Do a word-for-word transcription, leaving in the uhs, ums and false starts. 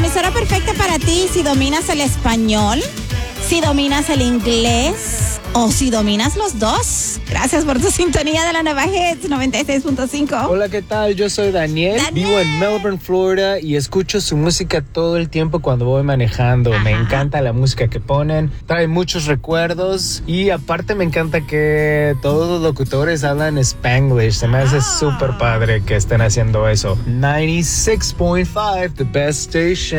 emisora perfecta para ti si dominas el español, si dominas el inglés o si dominas los dos. Gracias por tu sintonía de la Nueva Hits noventa y seis punto cinco. Hola, ¿qué tal? Yo soy Daniel, Daniel. Vivo en Melbourne, Florida y escucho su música todo el tiempo cuando voy manejando. Ajá. Me encanta la música que ponen, trae muchos recuerdos y aparte me encanta que todos los locutores hablan Spanglish. Se me hace Ah. súper padre que estén haciendo eso. noventa y seis punto cinco, the best station.